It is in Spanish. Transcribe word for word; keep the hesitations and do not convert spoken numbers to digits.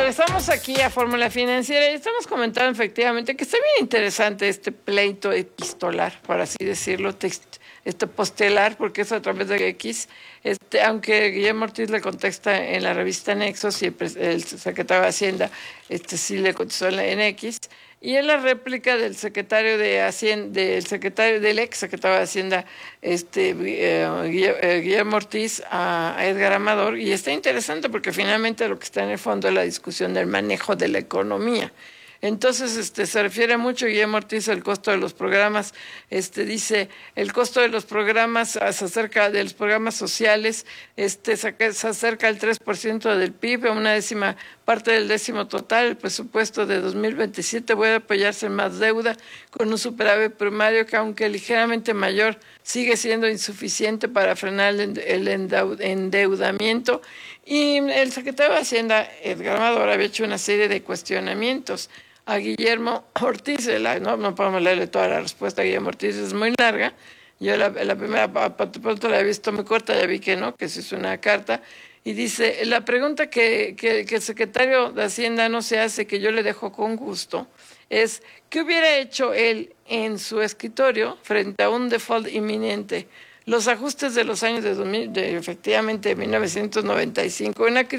regresamos aquí a Fórmula Financiera y estamos comentando efectivamente que está bien interesante este pleito epistolar, por así decirlo, text, este postelar, porque es a través de X, este, aunque Guillermo Ortiz le contesta en la revista Nexos y el, el secretario de Hacienda este, sí le contestó en, en X, y en la réplica del secretario de Hacienda, del secretario, del ex secretario de Hacienda, este eh, Guillermo Ortiz a, a Edgar Amador, y está interesante porque finalmente lo que está en el fondo es la discusión del manejo de la economía. Entonces, este, se refiere mucho Guillermo Ortiz al costo de los programas. Este, dice, el costo de los programas se acerca de los programas sociales, este, se acerca al tres por ciento del P I B, a una décima parte del décimo total. El presupuesto de dos mil veintisiete puede apoyarse en más deuda, con un superávit primario que, aunque ligeramente mayor, sigue siendo insuficiente para frenar el endeudamiento. Y el secretario de Hacienda, Edgar Amador, había hecho una serie de cuestionamientos a Guillermo Ortiz. La, no, no podemos leerle toda la respuesta a Guillermo Ortiz, es muy larga. Yo la, la primera pronto la he visto muy corta, ya vi que no, que eso es una carta. Y dice, la pregunta que, que, que el secretario de Hacienda no se hace, que yo le dejo con gusto, es ¿qué hubiera hecho él en su escritorio frente a un default inminente? Los ajustes de los años de, dos mil, de efectivamente mil novecientos noventa y cinco, una crisis